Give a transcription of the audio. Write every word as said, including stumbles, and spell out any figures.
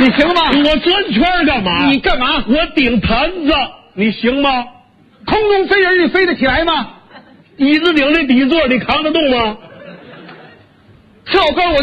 你行吗？ 我转圈干嘛？ 你干嘛？ 我顶坛子，你行吗？ 空中飞人，你飞得起来吗？ 椅子顶这底座，你扛得动吗？ 跳高我